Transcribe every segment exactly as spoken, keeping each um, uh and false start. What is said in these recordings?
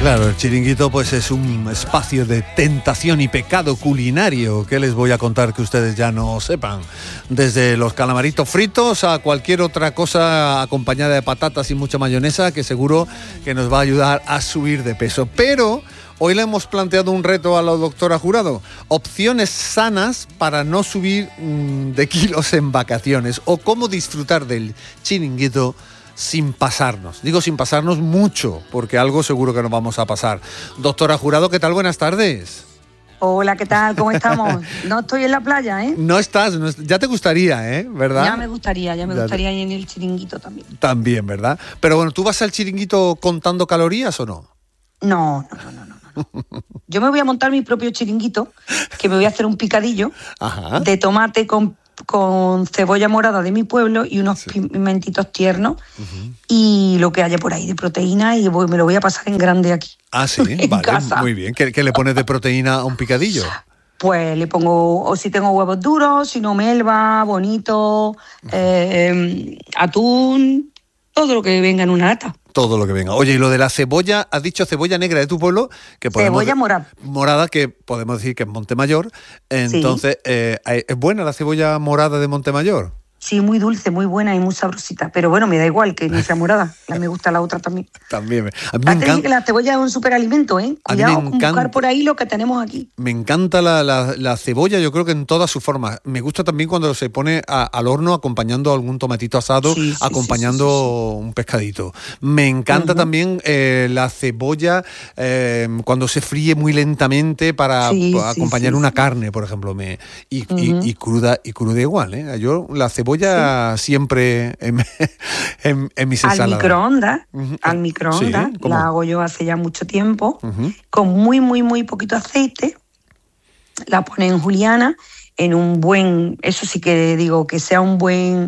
Claro, el Chiringuito pues es un espacio de tentación y pecado culinario. ¿Qué les voy a contar que ustedes ya no sepan? Desde los calamaritos fritos a cualquier otra cosa acompañada de patatas y mucha mayonesa, que seguro que nos va a ayudar a subir de peso. Pero hoy le hemos planteado un reto a la doctora Jurado. Opciones sanas para no subir mmm, de kilos en vacaciones. O cómo disfrutar del Chiringuito sin pasarnos. Digo sin pasarnos mucho, porque algo seguro que nos vamos a pasar. Doctora Jurado, ¿qué tal? Buenas tardes. Hola, ¿qué tal? ¿Cómo estamos? No estoy en la playa, ¿eh? No estás, no, ya te gustaría, ¿eh? ¿Verdad? Ya me gustaría, ya me ya gustaría te... ir en el Chiringuito también. También, ¿verdad? Pero bueno, ¿tú vas al Chiringuito contando calorías o no? No, no, no, no, no. no. Yo me voy a montar mi propio chiringuito, que me voy a hacer un picadillo Ajá. de tomate con con cebolla morada de mi pueblo y unos sí. pimentitos tiernos uh-huh. y lo que haya por ahí de proteína, y voy, me lo voy a pasar en grande aquí. Ah, sí, vale, casa. Muy bien. ¿Qué, ¿Qué le pones de proteína a un picadillo? Pues le pongo, o si tengo huevos duros, si no melva, bonito, uh-huh. eh, atún, todo lo que venga en una lata. Todo lo que venga. Oye, y lo de la cebolla, has dicho cebolla negra de tu pueblo, que podemos cebolla morada. Morada, que podemos decir que es Montemayor. Entonces, sí. eh, ¿es buena la cebolla morada de Montemayor? Sí, muy dulce, muy buena y muy sabrosita. Pero bueno, me da igual que no sea morada. A mí me gusta la otra también. También. A mí me encanta. Que la cebolla es un superalimento, ¿eh? Cuidado con buscar por ahí lo que tenemos aquí. Me encanta la, la, la cebolla, yo creo que en todas sus formas. Me gusta también cuando se pone a, al horno acompañando algún tomatito asado, sí, sí, acompañando sí, sí, sí. un pescadito. Me encanta uh-huh. también eh, la cebolla eh, cuando se fríe muy lentamente para, sí, para sí, acompañar sí, una sí. carne, por ejemplo. Me, y, uh-huh. y, y cruda y cruda igual, ¿eh? Yo la cebolla Sí. siempre en, en, en mis ensaladas. Al microondas, uh-huh. al microondas, sí, la hago yo hace ya mucho tiempo, uh-huh. con muy, muy, muy poquito aceite, la pone en juliana, en un buen, eso sí que digo, que sea un buen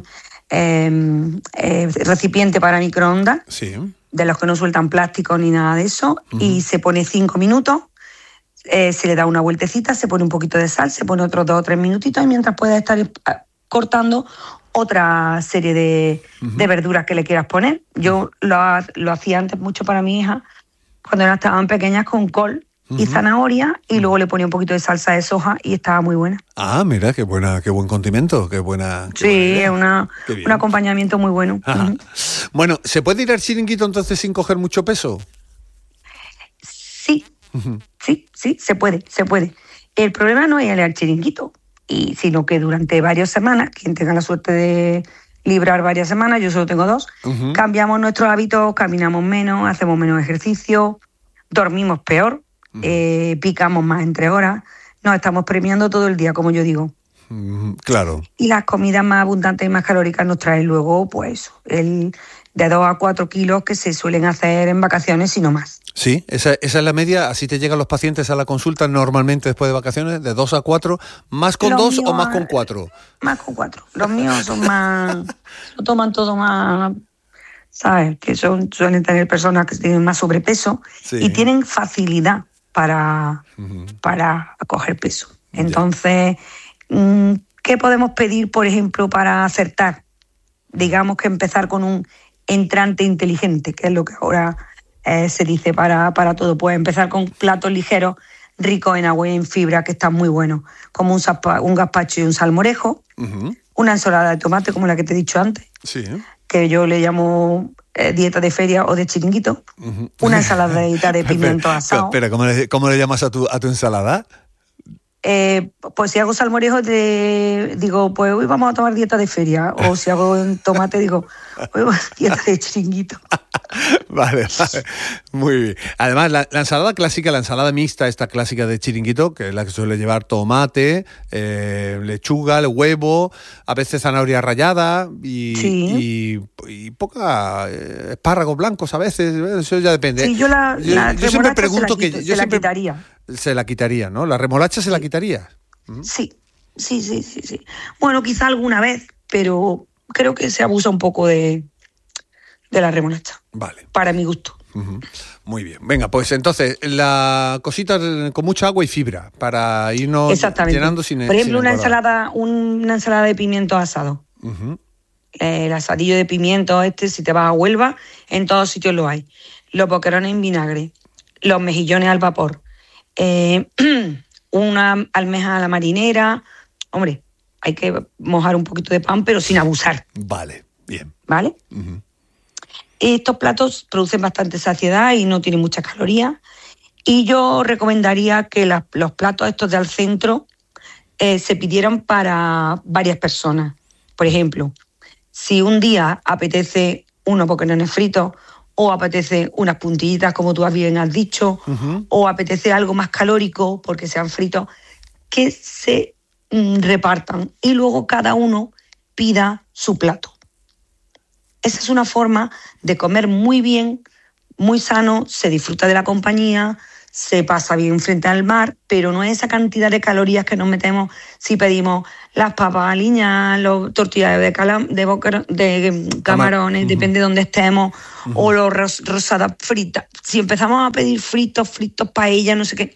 eh, eh, recipiente para microondas, sí. de los que no sueltan plástico ni nada de eso, uh-huh. y se pone cinco minutos, eh, se le da una vueltecita, se pone un poquito de sal, se pone otros dos o tres minutitos, y mientras pueda estar cortando otra serie de, uh-huh. de verduras que le quieras poner. Yo lo, lo hacía antes mucho para mi hija, cuando eran, estaban pequeñas, con col uh-huh. y zanahoria, y uh-huh. luego le ponía un poquito de salsa de soja y estaba muy buena. Ah, mira, qué buena, qué buen condimento, qué buena. Qué sí, buena es una, un acompañamiento muy bueno. Uh-huh. Bueno, ¿se puede ir al Chiringuito entonces sin coger mucho peso? Sí, uh-huh. sí, sí, se puede, se puede. El problema no es ir al Chiringuito, y sino que durante varias semanas, quien tenga la suerte de librar varias semanas, yo solo tengo dos, uh-huh. cambiamos nuestros hábitos, caminamos menos, hacemos menos ejercicio, dormimos peor, uh-huh. eh, picamos más entre horas, nos estamos premiando todo el día, como yo digo. Uh-huh. Claro. Y las comidas más abundantes y más calóricas nos traen luego, pues, el de dos a cuatro kilos que se suelen hacer en vacaciones y no más. Sí, esa, esa es la media, así te llegan los pacientes a la consulta normalmente después de vacaciones, de dos a cuatro, ¿más con los dos o más con cuatro? Más con cuatro. Los míos son más, lo toman todo más, ¿sabes? Que son, suelen tener personas que tienen más sobrepeso sí. y tienen facilidad para, uh-huh. para coger peso. Entonces, ya. ¿qué podemos pedir, por ejemplo, para acertar? Digamos que empezar con un entrante inteligente, que es lo que ahora eh, se dice para, para todo. Pues empezar con platos ligeros, ricos en agua y en fibra, que están muy buenos, como un, zapa, un gazpacho y un salmorejo, uh-huh. una ensalada de tomate, como la que te he dicho antes, sí. que yo le llamo eh, dieta de feria o de chiringuito, uh-huh. una ensaladita de pimiento asado. Espera, ¿cómo le, cómo le llamas a tu, a tu ensalada? Eh, pues si hago salmorejo, te digo, pues hoy vamos a tomar dieta de feria. O si hago en tomate, digo, hoy vamos a dieta de chiringuito. Vale, vale. Muy bien. Además, la, la ensalada clásica, la ensalada mixta, esta clásica de chiringuito, que es la que suele llevar tomate, eh, lechuga, el huevo, a veces zanahoria rallada y, sí. y, y poca eh, espárragos blancos a veces, eso ya depende. Sí, yo la, yo, la yo siempre pregunto se la, quito, que yo se siempre, la quitaría. Se la quitaría, ¿no? ¿La remolacha se sí. la quitaría? ¿Mm? Sí, sí, sí, sí, sí. Bueno, quizá alguna vez, pero creo que se abusa un poco de, de la remolacha. Vale. Para mi gusto. Uh-huh. Muy bien. Venga, pues entonces, la cosita con mucha agua y fibra para irnos llenando sin Por ejemplo, sin una ensalada, una ensalada de pimientos asados. Uh-huh. El asadillo de pimientos este, si te vas a Huelva, en todos sitios lo hay. Los boquerones en vinagre, los mejillones al vapor, eh, una almeja a la marinera. Hombre, hay que mojar un poquito de pan, pero sin abusar. Vale, bien. ¿Vale? Uh-huh. Estos platos producen bastante saciedad y no tienen muchas calorías. Y yo recomendaría que la, los platos estos de al centro eh, se pidieran para varias personas. Por ejemplo, si un día apetece unos boquerones fritos, o apetece unas puntillitas, como tú bien has dicho, uh-huh. o apetece algo más calórico porque sean fritos, que se mm, repartan y luego cada uno pida su plato. Esa es una forma de comer muy bien, muy sano, se disfruta de la compañía, se pasa bien frente al mar, pero no es esa cantidad de calorías que nos metemos si pedimos las papas aliñadas, los tortillas de, cala, de, boca, de camarones, uh-huh. depende de dónde estemos, uh-huh. o los ros, rosadas fritas. Si empezamos a pedir fritos, fritos, paella, no sé qué,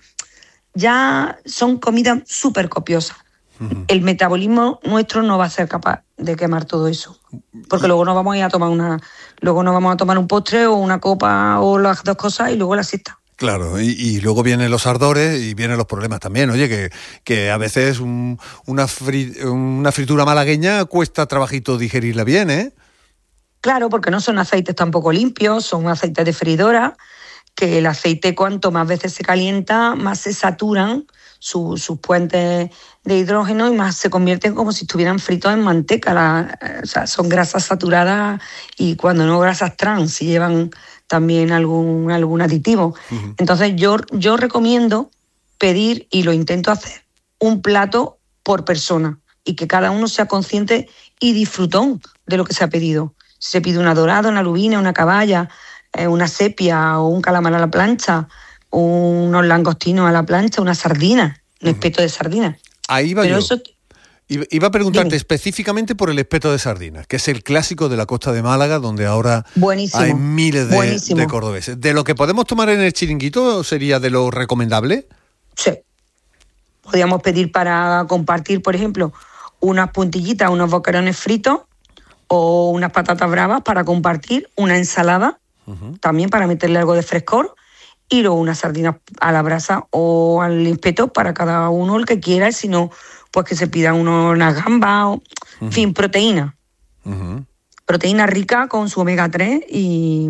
ya son comidas súper copiosas. Uh-huh. El metabolismo nuestro no va a ser capaz de quemar todo eso, porque luego nos vamos a ir a tomar una, luego nos vamos a tomar un postre o una copa o las dos cosas y luego la siesta. Claro, y, y luego vienen los ardores y vienen los problemas también. Oye, que, que a veces un, una, fri, una fritura malagueña cuesta trabajito digerirla bien, ¿eh? Claro, porque no son aceites tampoco limpios, son aceites de freidora, que el aceite cuanto más veces se calienta, más se saturan su, sus puentes de hidrógeno y más se convierten como si estuvieran fritos en manteca. La, o sea, son grasas saturadas y cuando no grasas trans, si llevan también algún, algún aditivo. Uh-huh. Entonces yo, yo recomiendo pedir, y lo intento hacer, un plato por persona y que cada uno sea consciente y disfrutón de lo que se ha pedido. Si se pide una dorada, una lubina, una caballa, eh, una sepia o un calamar a la plancha, unos langostinos a la plancha, una sardina, un uh-huh. espeto de sardina. Ahí va Pero yo. Eso, Iba a preguntarte Dime. específicamente por el espeto de sardinas, que es el clásico de la costa de Málaga, donde ahora Buenísimo. hay miles de, de cordobeses. ¿De lo que podemos tomar en el chiringuito sería de lo recomendable? Sí. Podríamos pedir para compartir, por ejemplo, unas puntillitas, unos boquerones fritos o unas patatas bravas para compartir, una ensalada, uh-huh. también para meterle algo de frescor, y luego unas sardinas a la brasa o al espeto para cada uno el que quiera, si no, pues que se pidan uno, unas gambas, o, uh-huh. en fin, proteína. Uh-huh. Proteína rica con su omega tres y,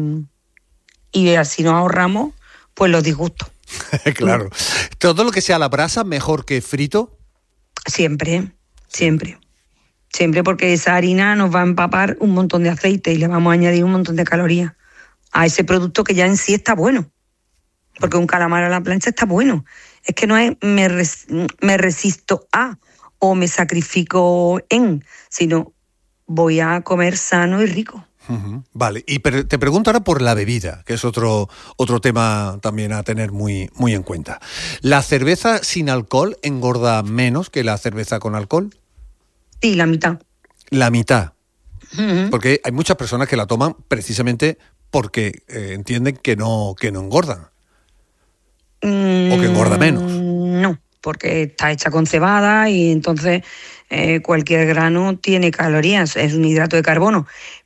y así nos ahorramos pues los disgustos. Claro. ¿Todo lo que sea a la brasa mejor que frito? Siempre, siempre. Siempre, porque esa harina nos va a empapar un montón de aceite y le vamos a añadir un montón de calorías a ese producto que ya en sí está bueno. Porque un calamar a la plancha está bueno. Es que no es me, res, me resisto a o me sacrifico en, sino voy a comer sano y rico. Uh-huh. Vale, y te pregunto ahora por la bebida, que es otro, otro tema también a tener muy, muy en cuenta. ¿La cerveza sin alcohol engorda menos que la cerveza con alcohol? Sí, la mitad. La mitad. Uh-huh. Porque hay muchas personas que la toman precisamente porque eh, entienden que no, que no engordan. Mm, ¿O que engorda menos? No, porque está hecha con cebada y entonces eh, cualquier grano tiene calorías, es un hidrato de carbono.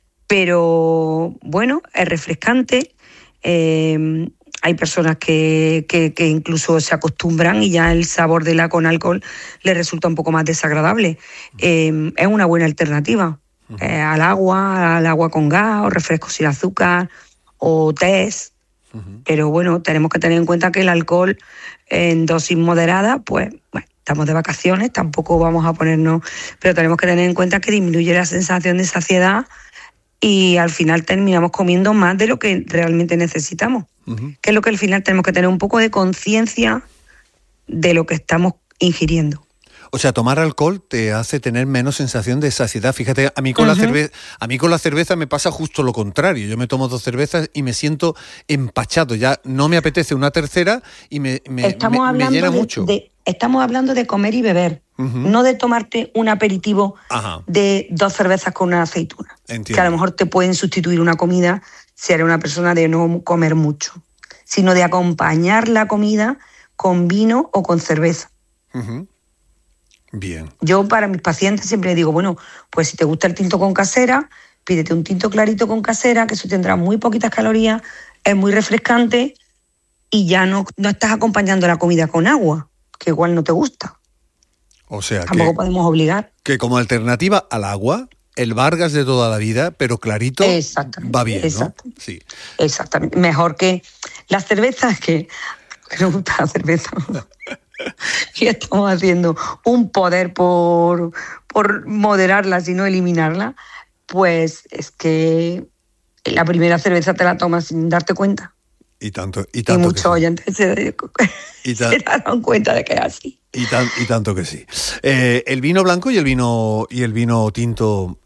Pero bueno, es refrescante. Eh, hay personas que, que, que incluso se acostumbran y ya el sabor de la con alcohol les resulta un poco más desagradable. Eh, es una buena alternativa uh-huh. eh, al agua, al agua con gas, o refrescos sin azúcar, o tés. Uh-huh. Pero bueno, tenemos que tener en cuenta que el alcohol en dosis moderada, pues bueno, estamos de vacaciones, tampoco vamos a ponernos, pero tenemos que tener en cuenta que disminuye la sensación de saciedad y al final terminamos comiendo más de lo que realmente necesitamos. Uh-huh. Que es lo que al final tenemos que tener un poco de conciencia de lo que estamos ingiriendo. O sea, tomar alcohol te hace tener menos sensación de saciedad. Fíjate, a mí con, uh-huh. la, cerve- a mí con la cerveza me pasa justo lo contrario. Yo me tomo dos cervezas y me siento empachado. Ya no me apetece una tercera y me, me, estamos me, hablando me llena de, mucho. De, estamos hablando de comer y beber, uh-huh. no de tomarte un aperitivo Ajá. de dos cervezas con una aceituna. Entiendo. Que a lo mejor te pueden sustituir una comida si eres una persona de no comer mucho, sino de acompañar la comida con vino o con cerveza. Uh-huh. Bien. Yo para mis pacientes siempre digo, bueno, pues si te gusta el tinto con casera, pídete un tinto clarito con casera, que eso tendrá muy poquitas calorías, es muy refrescante y ya no, no estás acompañando la comida con agua, que igual no te gusta. O sea, tampoco que, podemos obligar. Que como alternativa al agua, el Vargas de toda la vida, pero clarito, va bien, exacto. ¿no? Sí. Exactamente. Mejor que las cervezas, que, que no gusta la cerveza. Y estamos haciendo un poder por, por moderarlas y no eliminarla, pues es que la primera cerveza te la tomas sin darte cuenta. Y tanto, y tanto. Y muchos oyentes se, y tan, se darán cuenta de que es así. Y, tan, y tanto que sí. Eh, el vino blanco y el vino y el vino tinto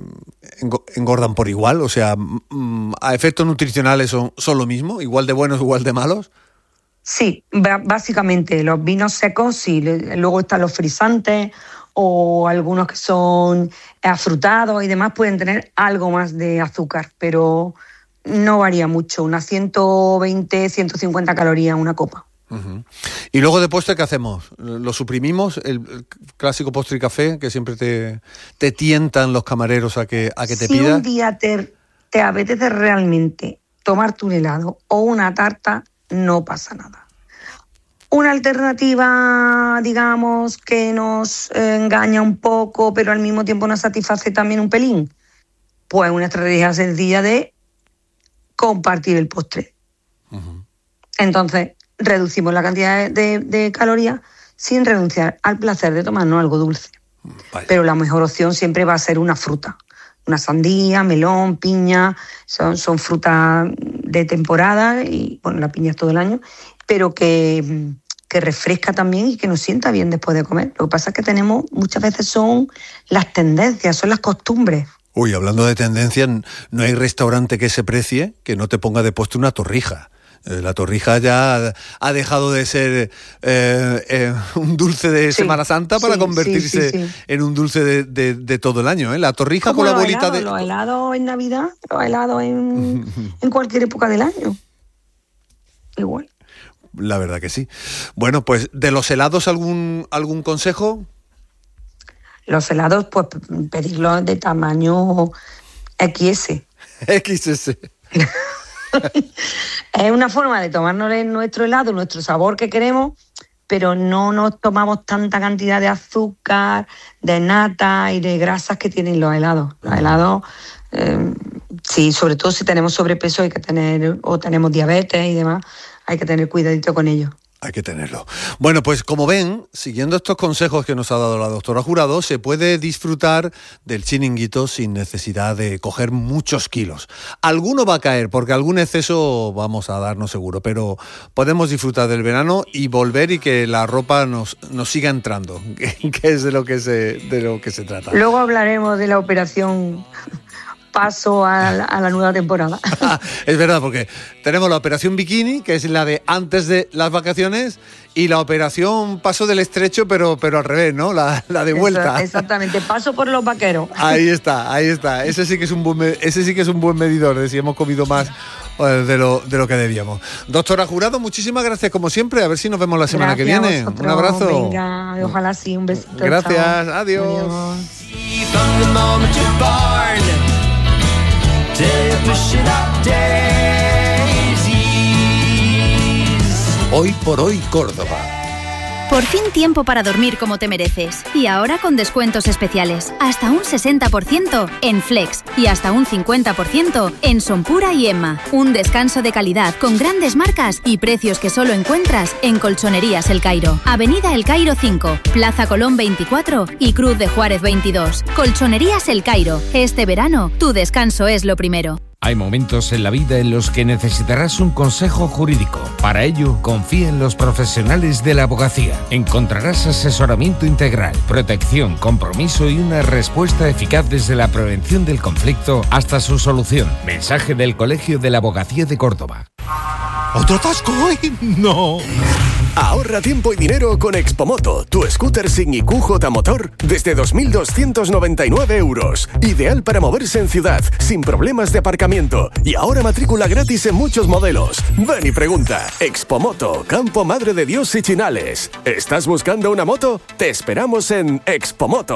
engordan por igual, o sea, a efectos nutricionales son, son lo mismo, igual de buenos, igual de malos. Sí, básicamente los vinos secos, sí, luego están los frisantes o algunos que son afrutados y demás pueden tener algo más de azúcar, pero no varía mucho, unas ciento veinte, ciento cincuenta calorías una copa. Uh-huh. Y luego de postre, ¿qué hacemos? ¿Lo suprimimos? El, el clásico postre y café que siempre te, te tientan los camareros a que, a que te si pidas. Si un día te, te apetece realmente tomarte un helado o una tarta, no pasa nada. Una alternativa, digamos, que nos engaña un poco, pero al mismo tiempo nos satisface también un pelín, pues una estrategia sencilla de compartir el postre. Uh-huh. Entonces, reducimos la cantidad de, de, de calorías sin renunciar al placer de tomarnos algo dulce. Vaya. Pero la mejor opción siempre va a ser una fruta. Una sandía, melón, piña, son, son frutas de temporada y, bueno, la piña es todo el año, pero que, que refresca también y que nos sienta bien después de comer. Lo que pasa es que tenemos, muchas veces son las tendencias, son las costumbres. Uy, hablando de tendencias, no hay restaurante que se precie que no te ponga de postre una torrija. La torrija ya ha dejado de ser eh, eh, un dulce de sí, Semana Santa para sí, convertirse sí, sí, sí. en un dulce de, de, de todo el año, ¿eh? La torrija como con la los bolita helados, de... Los helados en Navidad, los helados en, en cualquier época del año. Igual. La verdad que sí. Bueno, pues de los helados, ¿algún, algún consejo? Los helados, pues pedirlos de tamaño equis ese. equis ese. Es una forma de tomarnos nuestro helado, nuestro sabor que queremos, pero no nos tomamos tanta cantidad de azúcar, de nata y de grasas que tienen los helados. Los helados, eh, sí, sobre todo si tenemos sobrepeso hay que tener, o tenemos diabetes y demás, hay que tener cuidadito con ellos. Hay que tenerlo. Bueno, pues como ven, siguiendo estos consejos que nos ha dado la doctora Jurado, se puede disfrutar del chiringuito sin necesidad de coger muchos kilos. Alguno va a caer, porque algún exceso vamos a darnos seguro, pero podemos disfrutar del verano y volver y que la ropa nos, nos siga entrando, que, que es de lo que se, de lo que se trata. Luego hablaremos de la operación... paso a la, a la nueva temporada. Es verdad, porque tenemos la operación bikini, que es la de antes de las vacaciones, y la operación paso del estrecho, pero, pero al revés, ¿no? La, la de vuelta. Eso, exactamente, paso por los vaqueros. Ahí está, ahí está. Ese sí que es un buen, ese sí que es un buen medidor de si hemos comido más de lo, de lo que debíamos. Doctora Jurado, muchísimas gracias como siempre. A ver si nos vemos la semana gracias que viene. Un abrazo. Venga, ojalá sí, un besito. Gracias, chao. Adiós. Adiós. Hoy por hoy Córdoba. Por fin tiempo para dormir como te mereces. Y ahora con descuentos especiales. Hasta un sesenta por ciento en Flex y hasta un cincuenta por ciento en Sonpura y Emma. Un descanso de calidad con grandes marcas y precios que solo encuentras en Colchonerías El Cairo. Avenida El Cairo cinco, Plaza Colón veinticuatro y Cruz de Juárez veintidós. Colchonerías El Cairo. Este verano, tu descanso es lo primero. Hay momentos en la vida en los que necesitarás un consejo jurídico. Para ello, confía en los profesionales de la abogacía. Encontrarás asesoramiento integral, protección, compromiso y una respuesta eficaz desde la prevención del conflicto hasta su solución. Mensaje del Colegio de la Abogacía de Córdoba. ¿Otro atasco hoy? No. Ahorra tiempo y dinero con Expomoto, tu scooter sin I Q J motor desde dos mil doscientos noventa y nueve euros. Ideal para moverse en ciudad, sin problemas de aparcamiento. Y ahora matrícula gratis en muchos modelos. Ven y pregunta. Expomoto, Campo Madre de Dios y Chinales. ¿Estás buscando una moto? Te esperamos en Expomoto.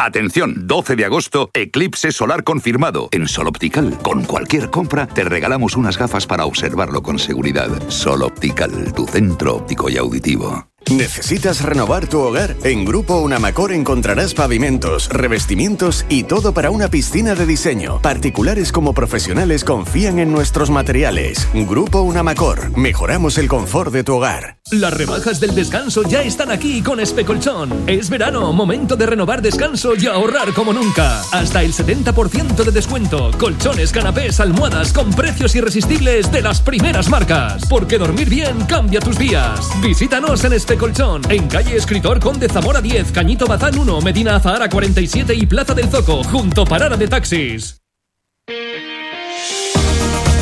Atención, doce de agosto, eclipse solar confirmado. En Sol Optical, con cualquier compra, te regalamos unas gafas para observarlo con seguridad. Sol Optical, tu centro óptico y auditivo. ¿Necesitas renovar tu hogar? En Grupo Unamacor encontrarás pavimentos, revestimientos y todo para una piscina de diseño. Particulares como profesionales confían en nuestros materiales. Grupo Unamacor, mejoramos el confort de tu hogar. Las rebajas del descanso ya están aquí con Especolchón. Es verano, momento de renovar descanso y ahorrar como nunca. Hasta el setenta por ciento de descuento. Colchones, canapés, almohadas con precios irresistibles de las primeras marcas. Porque dormir bien cambia tus días. Visítanos en Especolchón. Colchón, en calle Escritor Conde Zamora diez, Cañito Bazán uno, Medina Azahara cuarenta y siete y Plaza del Zoco, junto Parada de Taxis.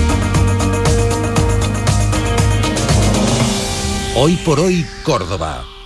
Hoy por hoy, Córdoba.